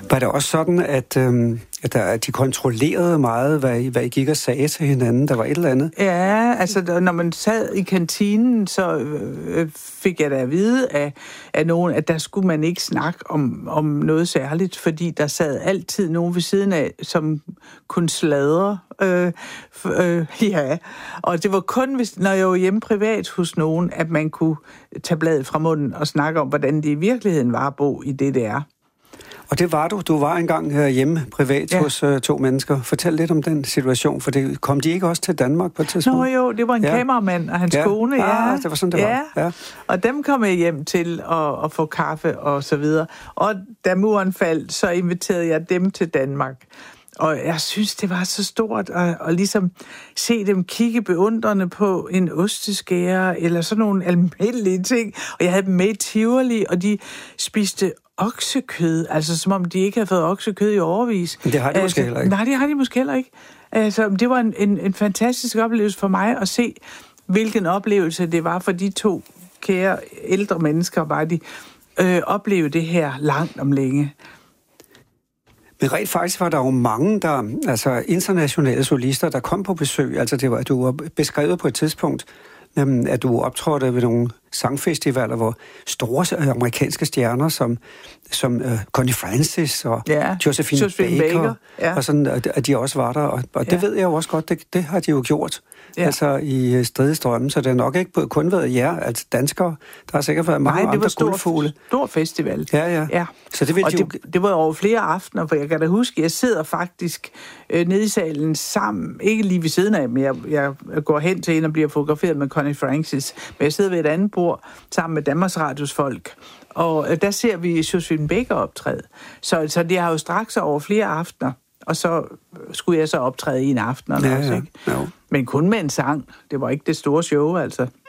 Var det også sådan, at de kontrollerede meget, hvad I gik og sagde til hinanden? Der var et eller andet? Ja, altså når man sad i kantinen, så fik jeg da at vide af nogen, at der skulle man ikke snakke om noget særligt, fordi der sad altid nogen ved siden af, som kunne sladre. Ja, og det var kun, når jeg var hjemme privat hos nogen, at man kunne tage bladet fra munden og snakke om, hvordan det i virkeligheden var at bo i DDR. Og det var du. Du var engang hjemme privat hos to mennesker. Fortæl lidt om den situation, for det kom de ikke også til Danmark på et tidspunkt? Nå jo, det var en kameramand og hans kone. Ja, det var sådan, det var. Ja. Og dem kom jeg hjem til at få kaffe og så videre. Og da muren faldt, så inviterede jeg dem til Danmark. Og jeg synes, det var så stort at ligesom se dem kigge beundrende på en osteskærer eller sådan nogle almindelige ting. Og jeg havde dem med i Tivoli, og de spiste oksekød, altså som om de ikke havde fået oksekød i årevis. Det har de måske heller ikke. Nej, det har de måske heller ikke. Altså, det var en fantastisk oplevelse for mig at se, hvilken oplevelse det var for de to kære ældre mennesker, bare de oplevede det her langt om længe. Men rent faktisk var der jo mange, internationale solister, der kom på besøg. Altså du var beskrevet på et tidspunkt, at du optrådte ved nogle sangfestivaler, hvor store amerikanske stjerner som Connie Francis og Josephine Baker. Og sådan, at de også var der. Og det ved jeg jo også godt, det har de jo gjort. Ja. Altså i stridestrømmen, så det har nok ikke kun været jer, altså danskere. Der har sikkert været mange andre guldfugle. Stor festival. Ja. Så det, det var over flere aftener, for jeg kan da huske, jeg sidder faktisk nede i salen sammen, ikke lige ved siden af, men jeg går hen til en og bliver fotograferet med Connie Francis, men jeg sidder ved et andet bord sammen med Danmarks Radios folk. Og der ser vi Josephine Baker optræde. Så det har jo straks over flere aftener. Og så skulle jeg så optræde i en aften også, ikke? No. Men kun med en sang. Det var ikke det store show, altså.